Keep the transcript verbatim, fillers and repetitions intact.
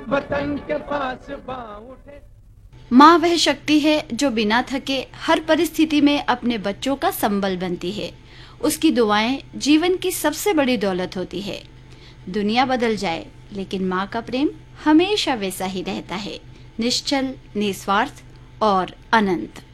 वतन के पास बाँह उठे। माँ वह शक्ति है जो बिना थके हर परिस्थिति में अपने बच्चों का संबल बनती है। उसकी दुआएं जीवन की सबसे बड़ी दौलत होती है। दुनिया बदल जाए लेकिन माँ का प्रेम हमेशा वैसा ही रहता है, निश्चल, निस्वार्थ और अनंत।